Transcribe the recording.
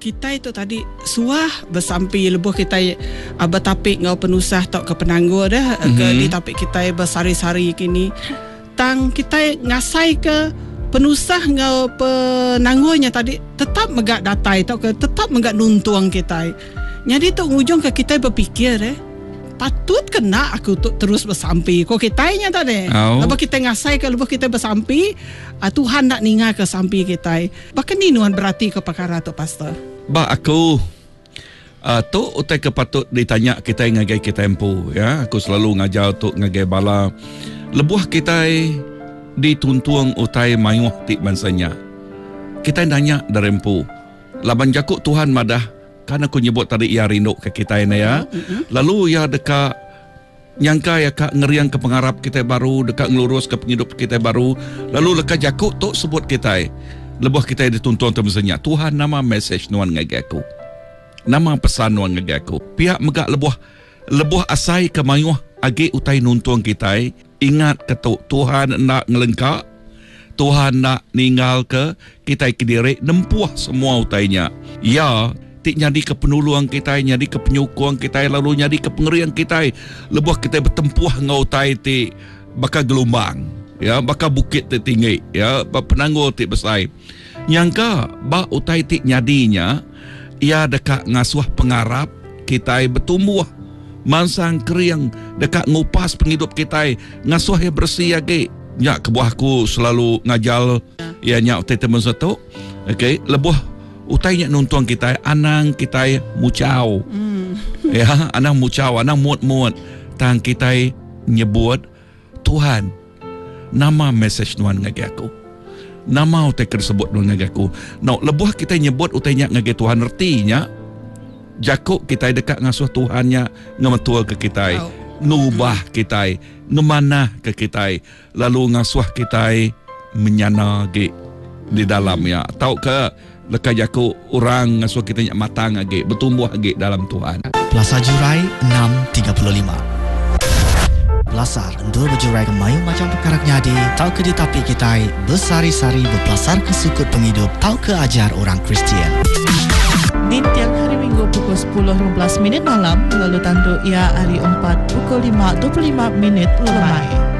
kita itu tadi suah bersampi lebuh kita bertapik ngau penusah tau ke penanggur dah ke di tapik kita bersari-sari kini tang kita ngasai ke penusah ngau penanggurnya tadi tetap megak datai tau ke tetap megak nuntuang kita. Jadi tu ujung ke kita berfikir patut kena aku tu terus bersampi. Kau kitanya tadi. Lepas kita ngasai ke lepas kita bersampi, Tuhan nak ningal ke sampi kita. Bahkan ni nuan berarti ke perkara tu pastor. Ba aku tu utai ke patut ditanya kita ngagai kita empu ya. Aku selalu ngajar tu ngagai bala lebuh kita dituntuang utai mayuh ti bansanya. Kita nanya dari empu. Laban jakuk Tuhan madah kan aku nyebut tadi ia rindu ke kita ini ya. Lalu ia dekat nyangka ya kak ngeriang ke pengarap kita baru, dekat ngelurus ke penghidup kita baru. Lalu lekat jakuk tu sebut kita. Lebuh kita dituntun temesanya. Tuhan nama message nuan ngagi aku. Nama pesan nuan ngagi aku. Pihak megak lebuh asai ke mayuh agi utai nuntuang kita. Ingat ke Tuhan nak ngelengkak. Tuhan nak ninggal ke kita kediri nempuh semua utainya. Ya, nyadi ke penuluang kita, nyadi ke penyukuang kita, lalu nyadi ke pengerian kita. Lebuh kita bertempuh ngau tai ti bakal gelombang, ya, bakal bukit ti tinggi, ya, penanggur ti besai. Nyangka ba utai ti nyadinya ia dekat ngasuh pengarap kita bertumbuh mansang keriang dekat ngupas penghidup kita ngasuh yang bersih lagi. Nyak kebuahku selalu ngajal ya nyak utai temen satu. Okey, lebuh utainya nuntuang kita, anang kita mucau. Ya, anang mucau, anang muat-muat. Tang kita nyebut Tuhan. Nama message nuan ngagi aku. Nama utai tersebut nuan ngagi aku. No, lebuh kita nyebut utainya ngagi Tuhan artinya jakuk kita dekat ngasuh Tuhannya ngemetua ke kita. Nubah kita, ngemanah ke kita. Lalu ngasuh kita menyana ge di dalamnya. Tahu ke lekat jaku orang ngasuh kita nyak matang lagi, bertumbuh lagi dalam Tuhan. Plaza Jurai 635. Belasar endul berjurai ke mayung macam perkara nyadi. Tahu ke di tapi kita bersari-sari berpelasar ke sukut penghidup. Tahu ke ajar orang Kristian. Di tiang hari Minggu pukul 10.15 malam, lalu tandu ia hari 4 pukul 5.25 lemai.